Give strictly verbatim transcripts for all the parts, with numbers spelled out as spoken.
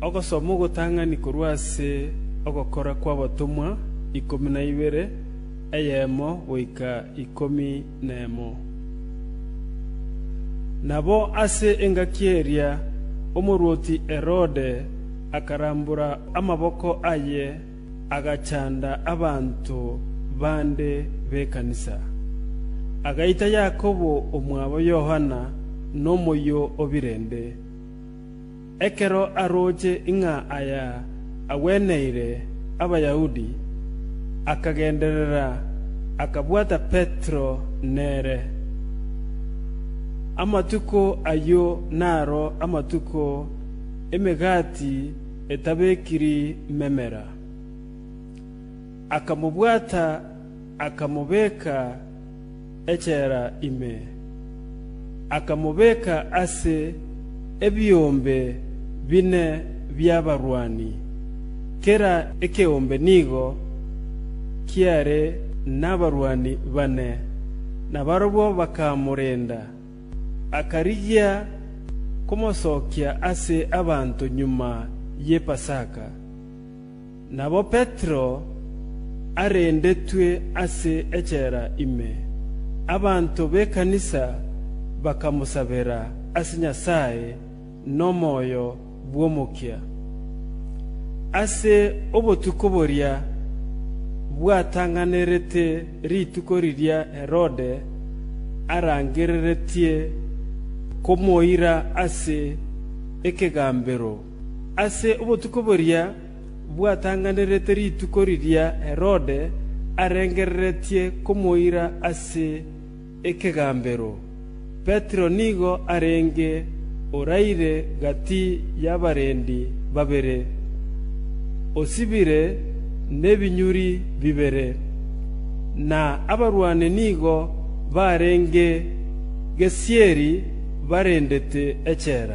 ogosoma ogotang'ani korwa ase ogokora kwa abatomwa ikomi na ibere eyemo goika ikomi na emo. Nabo ase engaki eria omoruoti Herode akarambura amaboko aye agachanda abantu bande bekanisa. Agaita Yakobo omwabo Yohana n'omoyo obirende. Ekero aroje inga aya aweneire abayahudi akagenderera akabwata Petro nere. Amatuko ayo naro amatuko emegati etabekiri memera. Akamubwata akamubeka echera ime. Akamubeka ase ebyombe bine byabarwani. Kera ekeombe nigo kiare n'abarwani bane. Nabarobo bakamurenda. Akarigia kumusokya ase abantu nyuma ye Pasaka. Nabo Petro arendetwe ase echera ime. Abantu bekanisa bakamusabera ase Nyasaye n'omoyo bw'omukya. Ase obotuko boria bwatanganerete rituko riria Herode arangereretie komoira ase ekegambero. Ase obotuko boria bwatanganerete rituko riria Herode arengereretie komoira ase ekegambero. Petro nigo arenge oraire gati y'abarendi babere. Osibire n'ebinyuri bibere. Na abarwane nigo barenge gesieri barendete echera.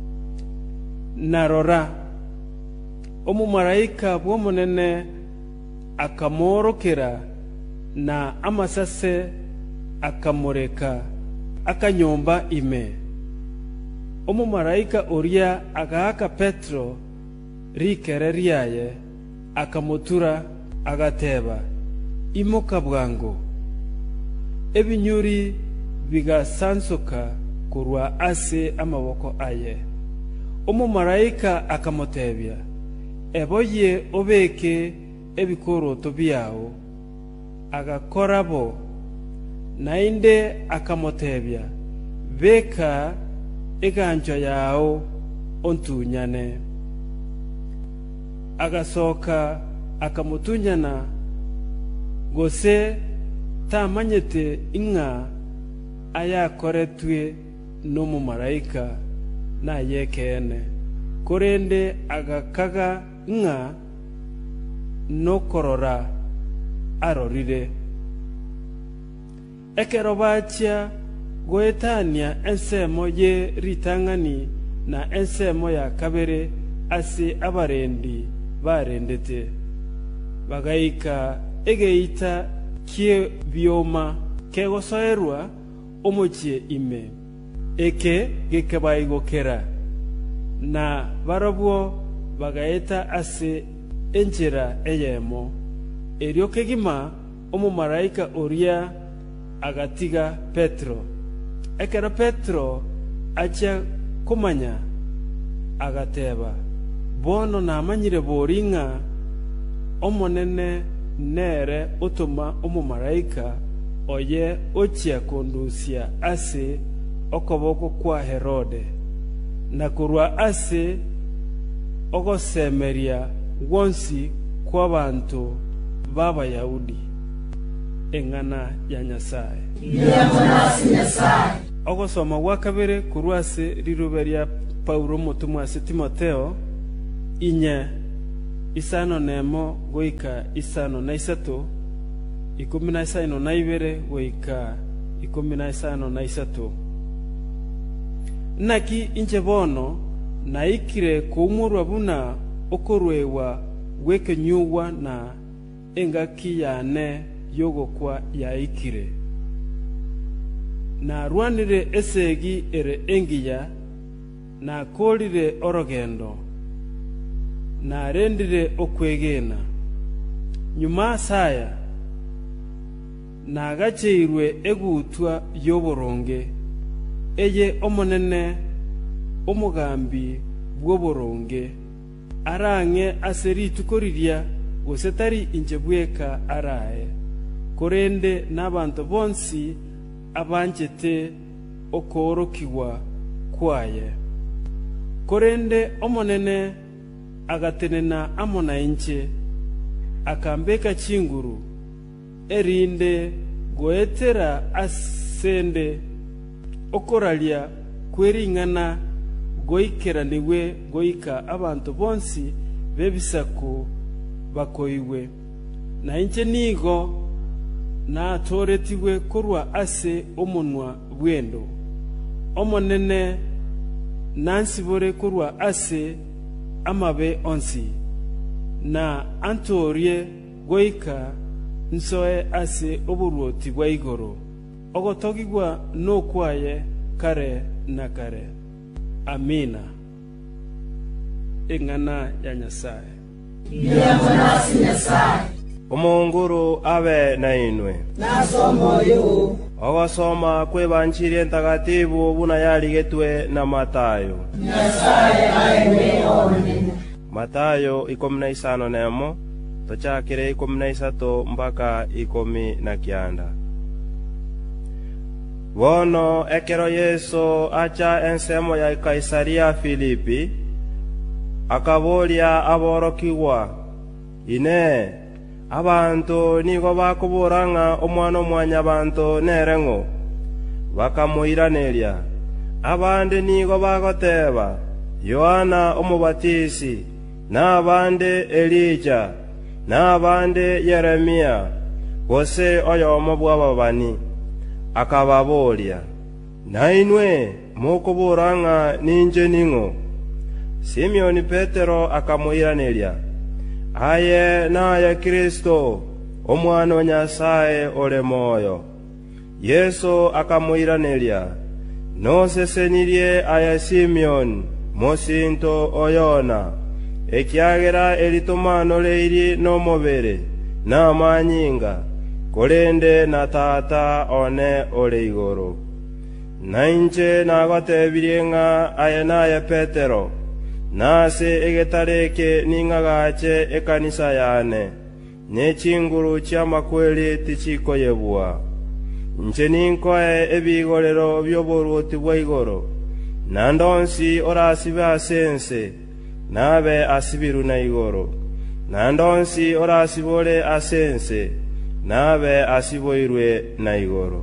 Narora omumarayika bw'omunene akamorokera na amasase akamureka akanyomba ime. Omumarayika oria agahaka Petro rikere riaye akamutura agateba imoka bwangu. Ebinyuri bigasansuka kurwa ase amaboko aye. Omumarayika akamutebya eboye obeke ebikoroto byawo. Agakorabo nainde akamutebya beka eganjo yawo ontunyane. Agasoka akamutunyana gose tamanyete inga ayakoretwe n'omumarayika na yekene. Korende agakaga nga nokorora arorire. Ekero bachia goetania ensemo ye ritangani na ensemo ya kabere ase abarendi barendete. Bagaika egeita kie bioma kegosoerwa omochie ime. Eke gekebaigokera. Na barabwo bagaeta ase enjera eyemo. Erio kegima omumarayika oria agatiga Petro. Ekera Petro acha kumanya agateba bono namanyire boringa omonene nere utuma omumarayika oye ochia kondusia ase okoboko kwa Herode na kurwa ase ogosemeria wonsi kwa bantu baba Yahudi engana ya Nyasaye. Ogosoma wakabere kurwa ase riruberia Paulo mutumwa ase Timotheo inye isano nemo goika isano na isatu ikumi na isano na ibere goika ikumi na isano na isatu. Naki inche bono na ikire kumurwa buna okorwewa weke nyuwa na engaki yane yogo kwa ya ikire. Na rwanire esegi ere engiya na kolire orogendo na rendire okwegena nyuma saya na gacheirwe egutwa yoboronge eye omonene omugambi bwoboronge arange aseritukoririya gosetari injebweka arae korende n'abantu bonsi abanjete okorokiwa kwaye korende omonene agatenena amona inche akambeka chinguru erinde goetera asende okoralia kweringana goikeraniwe goika abantu bonsi bebisako bakoiwe na inche nigo na toretiwe korwa ase omonwa bwendo omonene nansibore korwa ase amabe onsi na antorie goika nsoe ase oburuoti bwa igoro ogotogigwa nokwaye kare na kare. Amina. Ingana ya Nyasaye. Omonguru abe na inwe. Nasomo yu. Ogasoma kwebanjiri entagatifu buna yaligetwe na Matayo. Nyasaye aiwe onene. Matayo ikomi na isano nemo, tochakire ikomi na isato mpaka ikomi na kianda. Bono ekero Yesu acha ensemo ya Kaisaria Filipi, akabolia aborokiwa, ine, abantu nigo bakuburanga omwana omwanya abantu nerengo, bakamuiraneria, abandi nigo bagoteba, Yohana omubatisi, n'abandi Elija, n'abandi Yeremia, gose oyomo bw'ababani. Akababolia, nainwe mukuburanga ninje ningo. Simeoni Petero akamuiraneria, aye naye Kristo omwana wa Nyasaye ole moyo. Yesu akamuiraneria, nosesenirie aye Simeoni mosinto oyona, ekiagera elitomano leiri no mobere na manyinga kolende na tata one ole igoro. Nainche nagotebirienga aye naye Petero, nase egetareke ningagache ekanisa yane, nechinguru chiamakweli tichikoyebwa. Nche ninkoe ebigorero byoboruoti bwa igoro, nandonsi orasibe asense, nabe asibiru na igoro, nandonsi orasibole asense, nabe asiboirwe na igoro.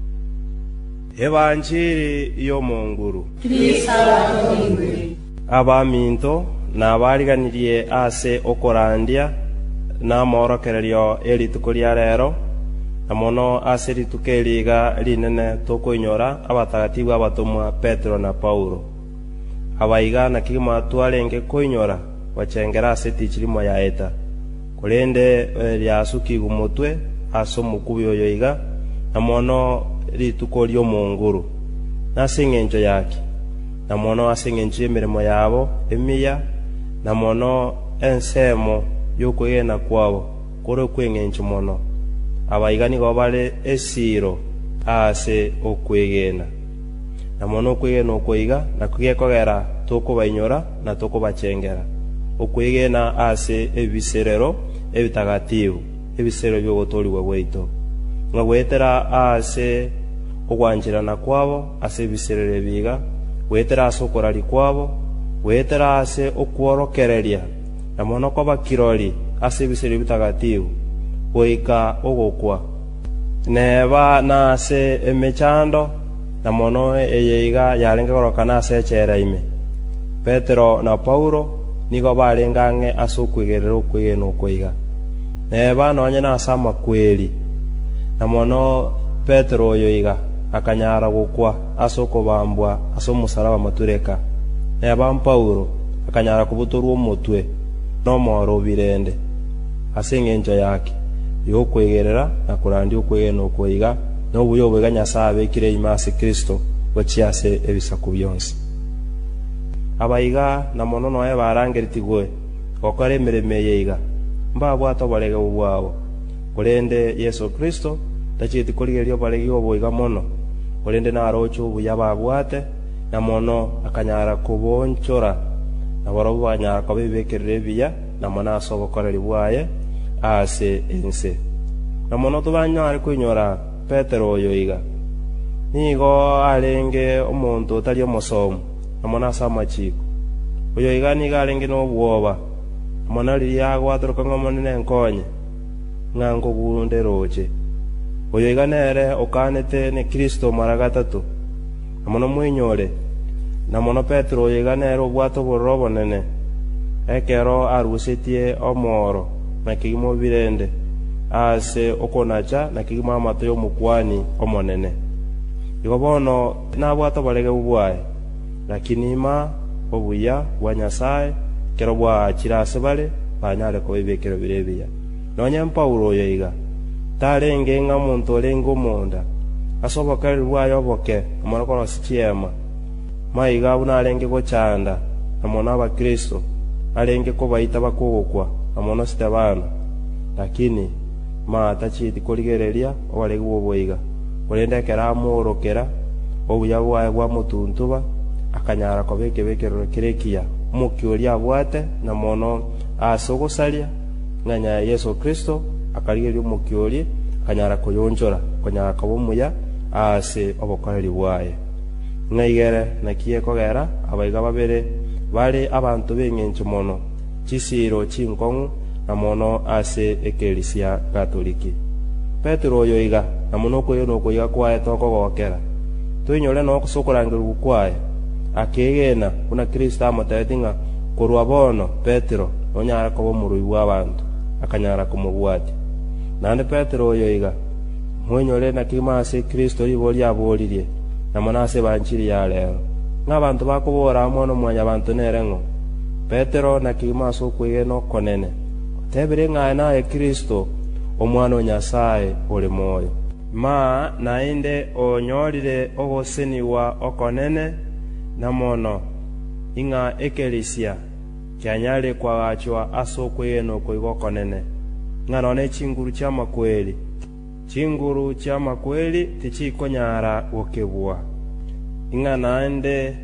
Evanjiri y'omonguru. Kristo atoningwe. Abaminto nabariganirie ase okorandia namorokererio erituko ria rero, namono ase rituko eriga rinene tokoinyora abatagatifu abatomwa Petero na Paulo. Abaiga na kigima twarenge koinyora wachengera ase tichirimo ya eta kolende lyasuki gumutwe aso mukubi oyo iga namono rituko ry'omonguru nasengenjo yake namono asengenjo emirimo yabo emiya namono ensemo yokwegena kwabo kore kwengenjo mono abaiga nigo bale esiro ase okwegena namono okwegena okwiga nakugekogera tokobainyora na tokobachengera okwegena ase ebiserero ebitagatifu ebisero by'obutoriwa bwaito ngwetera ase ogwanjirana kwabo ase ebiserero biga wetera ase okorari kwabo wetera ase okworokereria namono koba kirori ase ebisero bitagatifu oika ogokwa neba nase emechando namono eyeiga yarenge gorokana ase echeraime Petero na Paulo nigo barengange ase okwegerera okwegena okwiga neba nonye nasama kweli namono Petero oyo iga akanyara gukwa ase okobambwa ase omusaraba matureka neba Paulo akanyara kubutorwa omutwe nomoro birende ase engenjo yake yokwegerera na kurandi okwegena okwiga n'obuyo bwega Nyasaye abekire imase Kristo wachiase ebisaku byonse abaiga namono noe barangeritiwe gokora emirimo yeiga mbabwata oborege bwabo korende Yesu Kristo tachiti korigeria oborege oboiga mono korende naroche obuya babwate na mono akanyara kubonchora na borobo banyara kobebekerera ebiya na mono ase obokoreri bwaye ase ense na mono tobanyare kwinyora Petero oyo iga nigo arenge omonto otari omosomo na mono ase amachiko oyo iga niga arenge n'obwoba mono riria agwatoroka ng'omonene enkonye ng'ango gunde roche oyo iga nere okanete ne Kristo mara gatatu na mono mwinyore na mono Petero oyo iga nere obwato obororo obonene ekero arusetie omoro na kigimo birende ase okonacha na kigimo amato y'omukwani omonene igo bono nabwata oborege bwaye lakini ima obuya bwa Nyasaye kero bwachira ase bare banyare kobebekero birebiya nonya Paulo oyo iga tarenge ng'a muntu orenga omonda ase obokoreri bwaye oboke mono korosi chiema maiga abuna arenge gochanda na mono abakristo arenge kobaita bakogokwa na mono Stefano lakini ma tachiti korigereria obarege bwoboiga korende ekera amorokera obuya bwaye bwa mutuntuba akanyara kobekebekerero kirekia omokiori abwate na mono ase ogosaria ng'anya Yesu Kristo akarigeria omokiori akanyara koyonchora konyara koba omuya ase obokoreri bwaye ng'aigere nakie kogera abaiga babere bari abantu b'eng'encho mono chisiro chinkong'u na mono ase ekelisia katoliki Petero oyo iga na mono koyo nokoiga kwaye tokogokera twinyore nokosokorangirwa kwaye akegena kuna Kristo amotetinga korwa bono Petero onyara koba omurui bw'abantu akanyara kumubwati nande Petero oyo iga mwenyore na kima ase Kristo libo lyaboririe na mono ase banchiri ya lero ng'abantu bakobora mono mwanya abantu nereng'o Petero na kima ase okwegena okonene tebire ng'aye naye Kristo omwana Nyasaye oli moyo ma nainde onyorire ogoseniwa okonene na mono ing'a ekelisia kyanyale kwagachwa ase okwegena okoiga okonene ng'a none chinguru chia makweli chinguru chia makweli tichikonyara gokebwa ing'a naende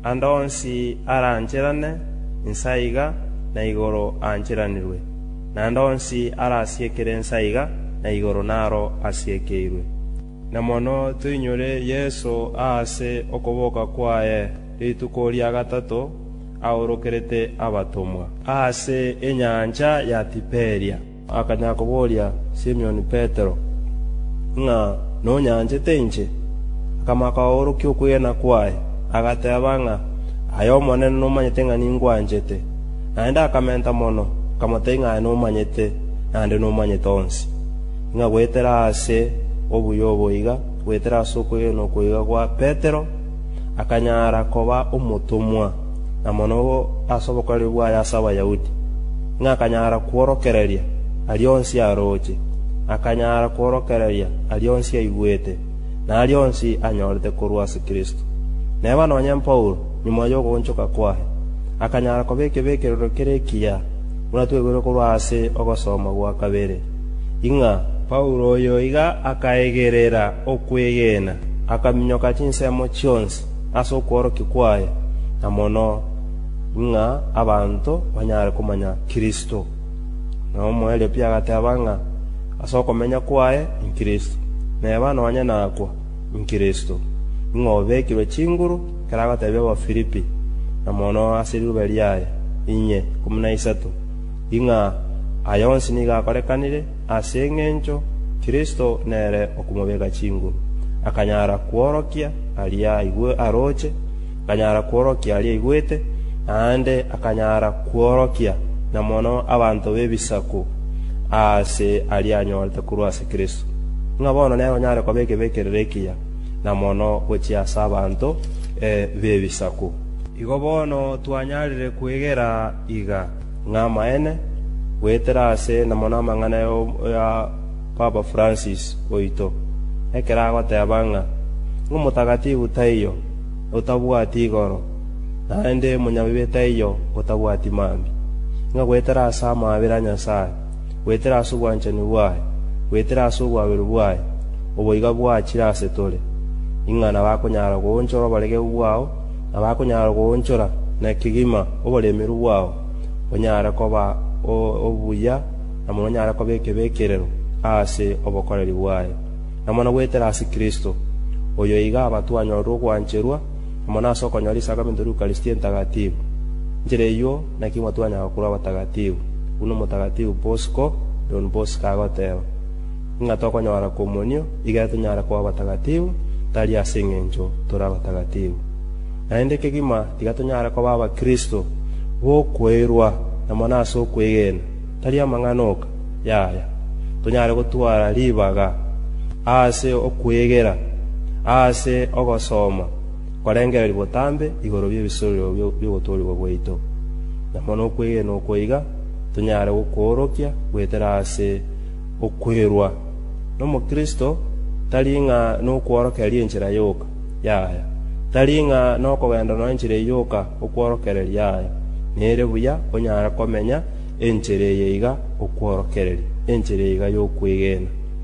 andonsi arancherane nsaiga na igoro ancheranirwe na andonsi arasiekere nsaiga na igoro naro asiekeirwe na mono tuinyore Yesu ase okoboka kwaye rituko ria gatatu aorokerete abatomwa ase enyanja ya Tiberia akanyakoboria Simon Petero ng'a no nyanje tenje kama kaoroki okwena kwaye agatebanga ayo monene no manyete ng'a ningwanjete naenda akamenta mono kama tenga no manyete nande no manyete onsi ng'a gwetera ase obuyobo iga gwetera ase okwegena okoiga kwa Petero akanyara koba omotomwa na mono ase obokoreri bwaye ase Abayahudi ng'a akanyara kworokereria alionsi aroche akanyara kworokereria alionsi aigwete na alionsi anyorete korwa ase Kristo neba nonya Paulo nyuma yogonchoka kwahe akanyara kobekebekerero kirekia muna twegore korwa ase ogosoma gwa kabere ing'a Paulo oyo iga akaegerera okwegena akaminyoka chinsemo chionsi ase okworoki kwaye na mono ng'a abantu banyare kumanya Kristo na omoele pia agatebanga ase okomenya kwaye in Kristo neba nonya nakwa in Kristo ng'a obekirwe chinguru kera agatebia Abafilipi na mono ase riruba riaye inye kumi na isatu ing'a ayonsi nigakorekanire ase eng'encho Kristo nere okumobeka chinguru akanyara kworokia alia igwe aroche akanyara kworokia alia igwete ande akanyara kworokia na mono abantu bebisaku ase alia anyorete kurwa ase Kristo ng'a bono nero nyare kobekebekererekia na mono gochia ase abantu e, bebisaku igo bono twanyarire kwegera iga ng'a maene gwetera ase na mono amang'ana ya Papa Francis oito ekera agotebanga ng'omotagatifu taiyo otabwati igoro naende monyabibeta iyo otabwati mambi nga gwetera ase amabera Nyasaye gwetera ase obwanchani bwaye gwetera ase obwabero bwaye oboiga bwachire ase tore ing'ana bakonyara gonchora barege bwao abakonyara gonchora na kigima oboremeru bwao onyara koba obuya na mononyara kobeke bekerero ase obokoreri bwaye namona gwetera ase Kristo oyo iga abatwanyorwa ogwancherwa namona ase okonyora isakramento ria Eucharistia entagatifu njere iyo naki mwatwanya kura abatagatifu uno mutagatifu Bosco Don Bosco agoteba nga tokonyara komunio iga tunyara kwa abatagatifu tari ase eng'encho tora abatagatifu naende kegima tiga tunyara kwa baba Kristo bokwerwa namona ase okwegena tari amang'anoka yaya tunyara gotwara ribaga ase okwegera ase ogosoma korengera botambe igoro by'ebisorero by'ogotolibwa bwaito namona okwegena okwoiga tunyara gokorokia gwetera ase okwerwa n'omukristo tari ng'a n'okworokeria enchera yoka yaya tari ng'a n'okogenda n'enchera yoka okworokereria yaya nere buya onyara komenya enchera yeiga okworokereria enchera yeiga yokwegena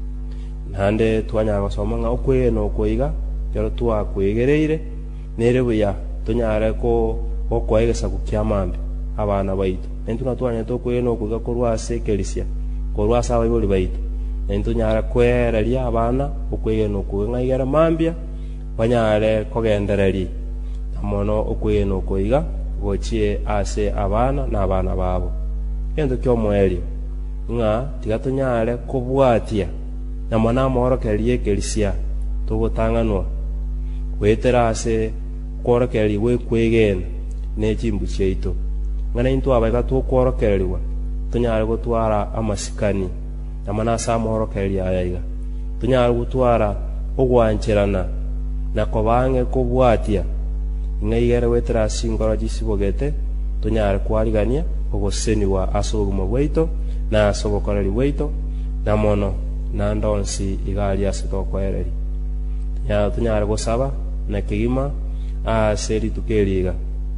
nande twanyara gosoma ng'a okwegena okwoiga kero twakwegereire nere buya tunyara ko okwaegesa gukiamambe abana baito nentuna twanyete okwegena okwoiga korwa ase ekerisia korwa ase abaibori baito nentunyara kwereria abana okwegena okwoiga ng'aigera mambia banyare kogendereria namono okwegena okwoiga gochie ase abana na abana babo gento kiomwerio ng'a tiga tunyare kobwatia namona amorokereria ekerisia togotang'anwa gwetera ase kworokereria gwekwegena nechimbu chiaito ng'ana into abaiga tokworokereriwa tunyare gotwara amasikani namona ase amorokereria ayaiga tunyare gotwara ogwancherana na kobange kobwatia ng'aigere gwetera ase ingoro chisibogete tunyare kwarigania ogoseniwa ase obogima bwaito na ase obokoreri bwaito namono nandonsi igari ase tokwereri ya tunyare gosaba na kigima ase rituko eriga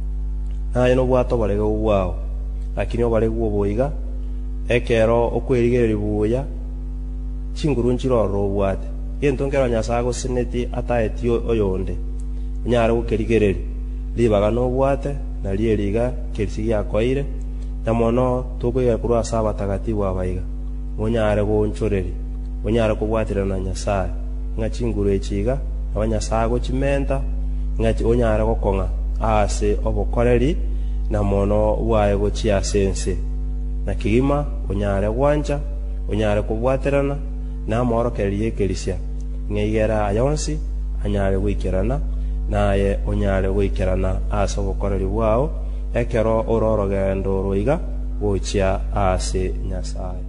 naye nobwato barege bwao lakini obarege oboiga ekero okwerigereri buya chinguru nchirororo obwate gento nkero Nyasaye goseneti ataeti oyonde nyare gokerigereri ribaga nobwate na rieriga kerisi giakoire namono tokoiga korwa ase abatagatifu abaiga onyare gonchoreri onyare kobwatira na Nyasaye ng'a chinguru echiga abanyasaye gochimenta ng'a onyare gokong'a ase obokoreri namono bwaye gochia ase ense na kigima onyare gwancha onyare kobwaterana na amorokereria ekerisia ng'aigera ayonsi anyare goikerana naye onyare goikerana ase obokoreri bwao ekero ororogendo roiga gochia ase Nyasaye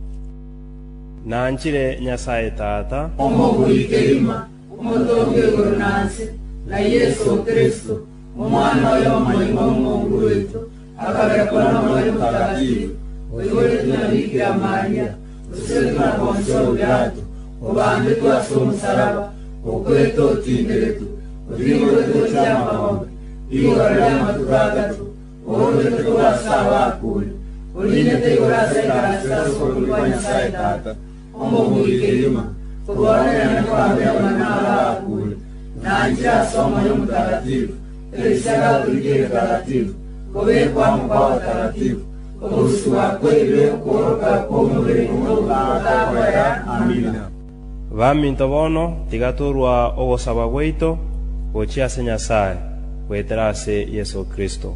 nanchire Nyasaye tata omogwikirima omotonge gurnansi na Yesu Kristo omwana y'omulimo w'omungu wetu akaberekwa n'omwoyo mutagatifu oyole tunabikira Maria usire tunakonsa obyato obambe twase omusaraba okweta otinderetu odingole tokyamahombe igora ly'amatugagatu olole tetwasa abakule oline teigorasa ikarasitasi okulwa Nyasaye tata omogwikirima kurwanira nekwambirana n'abakule nanjira asoma y'omutagatifu erishaga kurigere tagatifu kubekwamu kw'abatagatifu oburusi bwakwebire kworoka kw'omubiri n'obutakwera amina baminto bono tigaturwa ogosaba bwaito gochia ase Nyasaye gwetera ase Yesu Kristo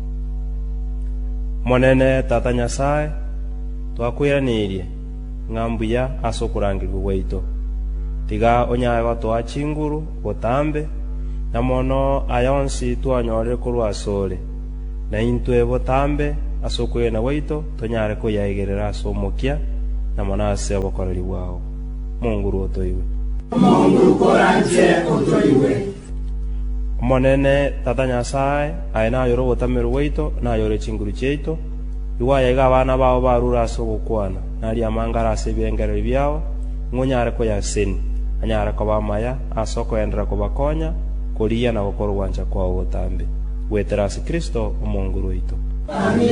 monene tata Nyasaye twakwiranirie ng'ambuya ase okorangirwa bwaito tiga onyare gotoa chinguru botambe namono ayonsi twanyorire korwa asore na intwe botambe ase okwegena bwaito tonyare koyaigerera ase omokia namono ase obokoreri bwao monguru otoiwe monguru koranje otoiwe monene tata Nyasaye aye nayore obotamero bwaito nayore chinguru chiaito iwa yaiga abana bao barura ase ogokwana nari amangara ase ebiengereri biao ng'onyare koyaseni anyare kobamaya ase okoendera kobakonya koria na gokora gwancha kwao botambe gwetera ase Kristo omonguru oito. Amen.